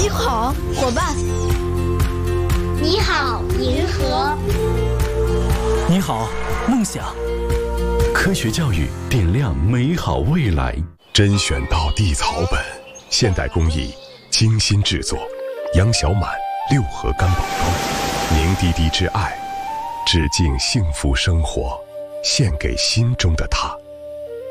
你好，伙伴。 你好，银河。 你好，梦想。 科学教育点亮美好未来。甄选道地草本，现代工艺，精心制作。杨小满6合干宝膏，凝滴滴之爱，致敬幸福生活，献给心中的他。